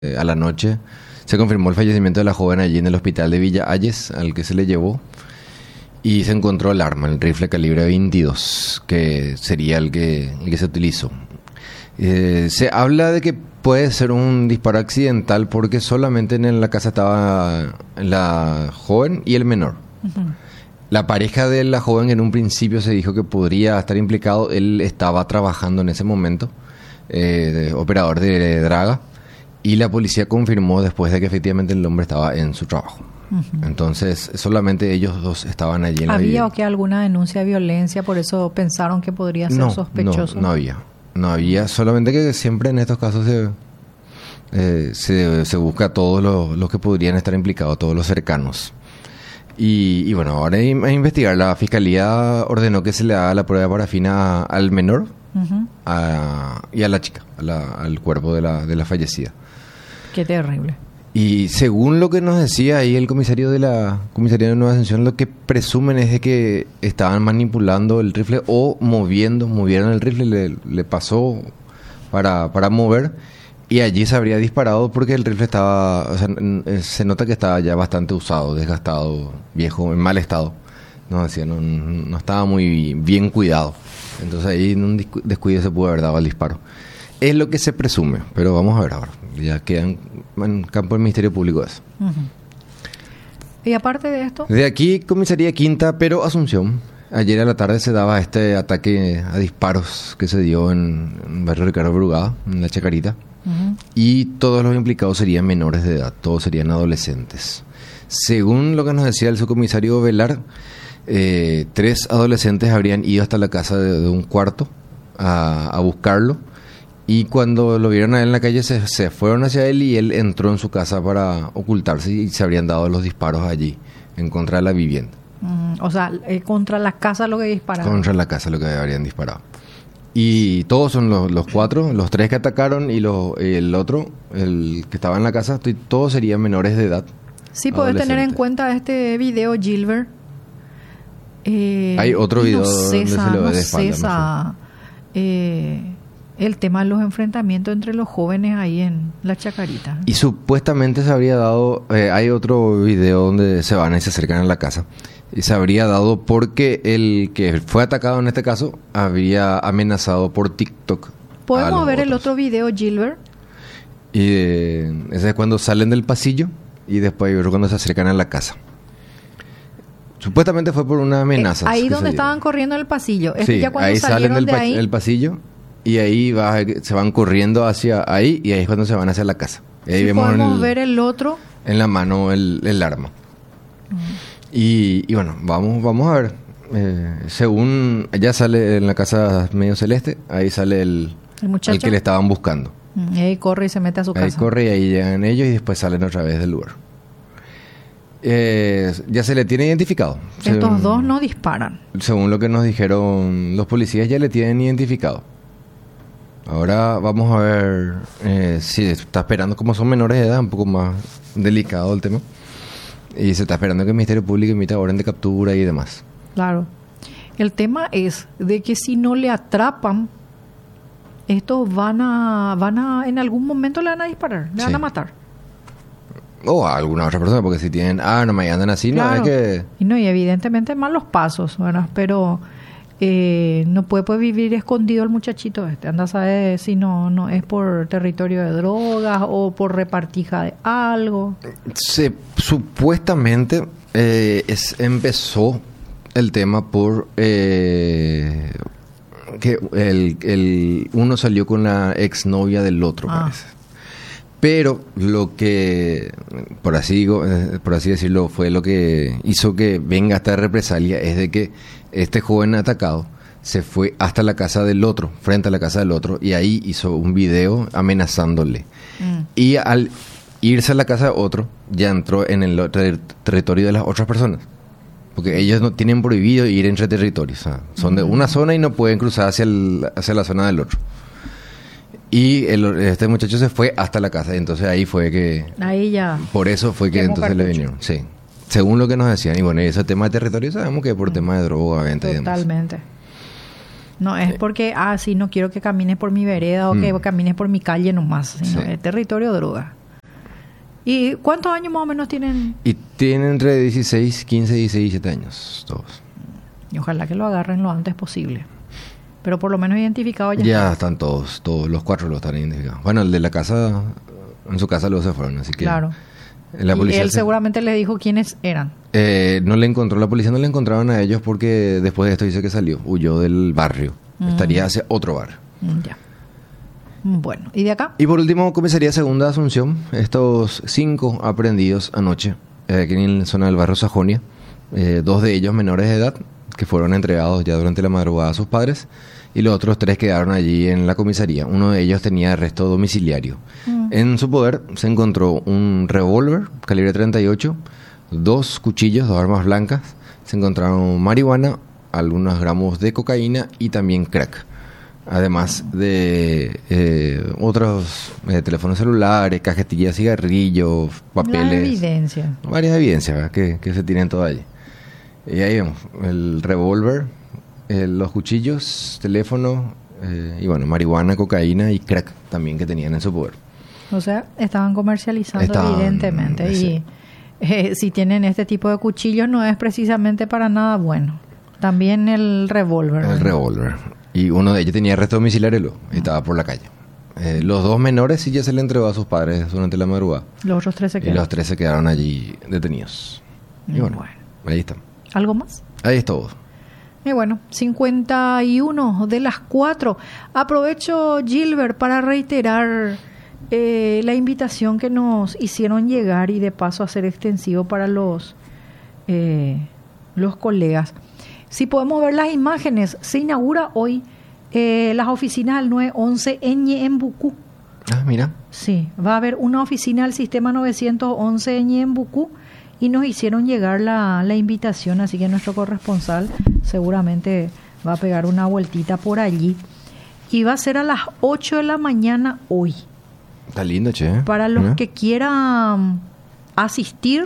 a la noche se confirmó el fallecimiento de la joven allí en el hospital de Villa Ayes, al que se le llevó, y se encontró el arma, el rifle calibre 22, que sería el que se utilizó. Se habla de que puede ser un disparo accidental porque solamente en la casa estaba la joven y el menor. Uh-huh. La pareja de la joven, en un principio se dijo que podría estar implicado. Él estaba trabajando en ese momento, operador de draga, y la policía confirmó después de que efectivamente el hombre estaba en su trabajo. Uh-huh. Entonces, solamente ellos dos estaban allí en la vivienda. ¿Había o qué alguna denuncia de violencia? Por eso pensaron que podría ser sospechoso. No había. Solamente que siempre en estos casos se busca a todos los que podrían estar implicados, todos los cercanos. Y bueno, ahora a investigar. La fiscalía ordenó que se le haga la prueba de parafina al menor, uh-huh, y a la chica, al cuerpo de la fallecida. Qué terrible. Y según lo que nos decía ahí el comisario de la comisaría de Nueva Ascensión, lo que presumen es de que estaban manipulando el rifle o movieron el rifle, le pasó para mover, y allí se habría disparado porque el rifle estaba, o sea, se nota que estaba ya bastante usado, desgastado, viejo, en mal estado. No estaba muy bien cuidado. Entonces ahí en un descuido se pudo haber dado el disparo. Es lo que se presume, pero vamos a ver ahora. Ya quedan en campo del Ministerio Público eso. Uh-huh. Y aparte de esto... De aquí, comisaría Quinta, pero Asunción. Ayer a la tarde se daba este ataque a disparos que se dio en el barrio Ricardo Brugada, en la Chacarita. Uh-huh. Y todos los implicados serían menores de edad, todos serían adolescentes. Según lo que nos decía el subcomisario Velar, 3 adolescentes habrían ido hasta la casa de un cuarto a buscarlo. Y cuando lo vieron a él en la calle, se fueron hacia él y él entró en su casa para ocultarse, y se habrían dado los disparos allí, en contra de la vivienda. O sea, contra la casa lo que dispararon. Contra la casa lo que habrían disparado. Y todos son los 4, los 3 que atacaron y el otro, el que estaba en la casa, todos serían menores de edad. Sí, podés tener en cuenta este video, Gilbert. Hay otro video donde se lo ve de espalda. El tema de los enfrentamientos entre los jóvenes ahí en la Chacarita. Y supuestamente se habría dado, hay otro video donde se van y se acercan a la casa, y se habría dado porque el que fue atacado en este caso habría amenazado por TikTok. ¿Podemos ver el otro video, Gilbert? Y ese es cuando salen del pasillo, y después cuando se acercan a la casa. Supuestamente fue por una amenaza. Ahí donde estaban corriendo en el pasillo. Sí, ya cuando ahí salen del pasillo. Y ahí se van corriendo hacia ahí, y ahí es cuando se van hacia la casa. Y ahí vemos podemos ver el otro. En la mano el arma. Uh-huh. Y bueno, vamos a ver. Según ella sale en la casa medio celeste, ahí sale el muchacho, el que le estaban buscando. Y ahí corre y se mete a su casa. Ahí corre y ahí llegan ellos, y después salen otra vez del lugar. Ya se le tiene identificado. Estos dos no disparan. Según lo que nos dijeron los policías, ya le tienen identificado. Ahora vamos a ver si está esperando, como son menores de edad, un poco más delicado el tema. Y se está esperando que el Ministerio Público emita orden de captura y demás. Claro. El tema es de que si no le atrapan, estos van a en algún momento le van a disparar, le van a matar. O a alguna otra persona, porque si tienen no me andan así, claro. No es que... Y evidentemente malos pasos, ¿verdad? Pero no puede vivir escondido el muchachito este. Anda a saber si no es por territorio de drogas o por repartija de algo. Supuestamente empezó el tema por que uno salió con la exnovia del otro, parece. Pero lo que, por así decirlo, fue lo que hizo que venga esta represalia, es de que este joven atacado se fue hasta la casa del otro, frente a la casa del otro, y ahí hizo un video amenazándole. Y al irse a la casa de otro, ya entró en el territorio de las otras personas. Porque ellos no tienen prohibido ir entre territorios. O sea, son de una zona y no pueden cruzar hacia la zona del otro. Y este muchacho se fue hasta la casa, y entonces ahí fue que... Ahí ya... Por eso fue que entonces cartucho. Le vinieron, sí. Según lo que nos decían. Y bueno, ese tema de territorio sabemos que es por tema de droga, venta y demás. Totalmente. No es porque, sí, no quiero que camines por mi vereda o que camines por mi calle nomás, sino es territorio droga. ¿Y cuántos años más o menos tienen? Y tienen entre 16, 15, 16 y 17 años todos. Y ojalá que lo agarren lo antes posible. Pero por lo menos identificados ya. Ya están todos, los 4 lo están identificados. Bueno, el de la casa, en su casa luego se fueron, así que... Claro. La policía y él seguramente le dijo quiénes eran. No le encontró, la policía no le encontraron a ellos porque después de esto dice que salió, huyó del barrio. Estaría hacia otro barrio. Ya. Bueno, ¿y de acá? Y por último, comisaría segunda de Asunción. Estos 5 aprehendidos anoche, aquí en la zona del barrio Sajonia. 2 de ellos menores de edad, que fueron entregados ya durante la madrugada a sus padres. Y los otros 3 quedaron allí en la comisaría. Uno de ellos tenía arresto domiciliario. En su poder se encontró un revólver calibre 38, 2 cuchillos, 2 armas blancas. Se encontraron marihuana, algunos gramos de cocaína y también crack. Además de otros teléfonos celulares, cajetillas de cigarrillos, papeles. Varias evidencias, ¿verdad? Que se tienen todo allí. Y ahí vemos el revólver, los cuchillos, teléfono, y bueno, marihuana, cocaína y crack también que tenían en su poder. O sea, estaban comercializando evidentemente. Sí. Y si tienen este tipo de cuchillos no es precisamente para nada bueno. También el revólver. El revólver. Y uno de ellos tenía arresto domiciliario y estaba por la calle. Los 2 menores sí ya se le entregó a sus padres durante la madrugada. Los otros 3 se quedaron. Y los 3 se quedaron allí detenidos. Y bueno, ahí está. ¿Algo más? Ahí es todo. Y bueno, 51 de las 4. Aprovecho, Gilbert, para reiterar la invitación que nos hicieron llegar y de paso hacer extensivo para los colegas. Si podemos ver las imágenes, se inaugura hoy las oficinas del 911 en Ñeembucú. Ah, mira. Sí, va a haber una oficina del sistema 911 en Ñeembucú y nos hicieron llegar la invitación, así que nuestro corresponsal seguramente va a pegar una vueltita por allí. Y va a ser a las 8 de la mañana hoy. Está lindo, che. Para los que quieran asistir,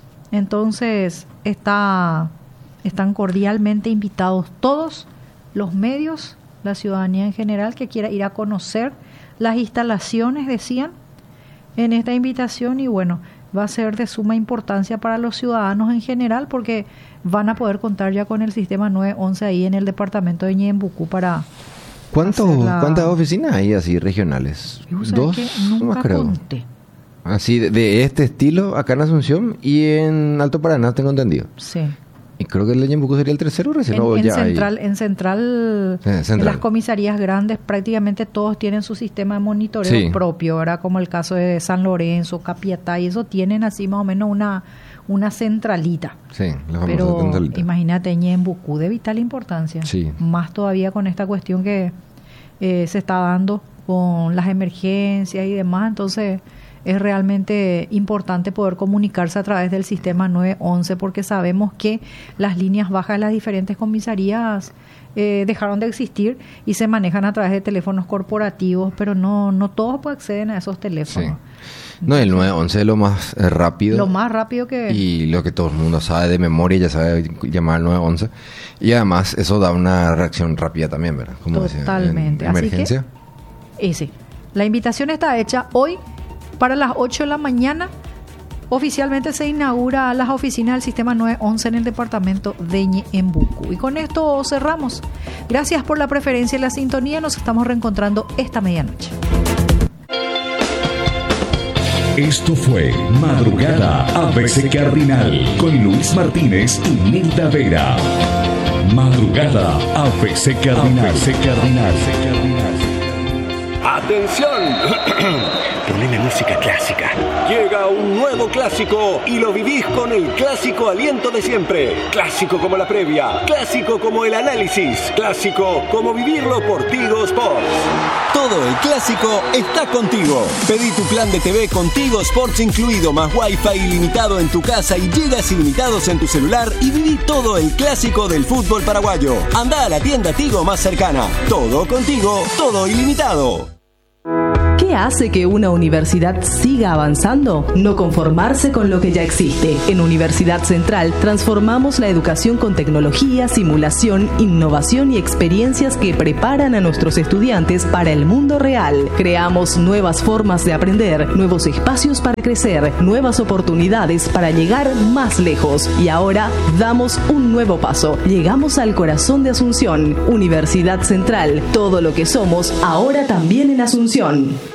entonces están cordialmente invitados todos los medios, la ciudadanía en general que quiera ir a conocer las instalaciones, decían, en esta invitación. Y bueno, va a ser de suma importancia para los ciudadanos en general porque van a poder contar ya con el sistema 911 ahí en el departamento de Ñeembucú para... ¿Cuántas oficinas hay así regionales? 2, nunca creo. Conté. Así de este estilo acá en Asunción y en Alto Paraná, tengo entendido. Sí. Y creo que el de Ñeembucú sería el tercero recién. En Central, en las comisarías grandes prácticamente todos tienen su sistema de monitoreo propio, ¿verdad? Como el caso de San Lorenzo, Capiatá, y eso tienen así más o menos una centralita. Sí, la famosa pero centralita. Imagínate, Ñeembucú de vital importancia. Sí. Más todavía con esta cuestión que se está dando con las emergencias y demás, entonces es realmente importante poder comunicarse a través del sistema 911 porque sabemos que las líneas bajas de las diferentes comisarías dejaron de existir y se manejan a través de teléfonos corporativos, pero no todos pues acceden a esos teléfonos. Sí. No, el 911 es lo más rápido. Lo más rápido que... Y lo que todo el mundo sabe de memoria, ya sabe llamar al 911. Y además eso da una reacción rápida también, ¿verdad? Como totalmente. En emergencia. Así que, sí. La invitación está hecha hoy para las 8 de la mañana. Oficialmente se inaugura las oficinas del sistema 911 en el departamento de Ñeembucú. Y con esto cerramos. Gracias por la preferencia y la sintonía. Nos estamos reencontrando esta medianoche. Esto fue Madrugada ABC Cardinal con Luis Martínez y Nilda Vera. Madrugada ABC Cardinal. ¡Atención! Poneme música clásica. Llega un nuevo clásico y lo vivís con el clásico aliento de siempre. Clásico como la previa, clásico como el análisis, clásico como vivirlo por Tigo Sports. Todo el clásico está contigo. Pedí tu plan de TV con Tigo Sports incluido, más Wi-Fi ilimitado en tu casa y gigas ilimitados en tu celular y viví todo el clásico del fútbol paraguayo. Anda a la tienda Tigo más cercana. Todo contigo, todo ilimitado. ¿Qué hace que una universidad siga avanzando? No conformarse con lo que ya existe. En Universidad Central transformamos la educación con tecnología, simulación, innovación y experiencias que preparan a nuestros estudiantes para el mundo real. Creamos nuevas formas de aprender, nuevos espacios para crecer, nuevas oportunidades para llegar más lejos. Y ahora damos un nuevo paso. Llegamos al corazón de Asunción. Universidad Central. Todo lo que somos, ahora también en Asunción.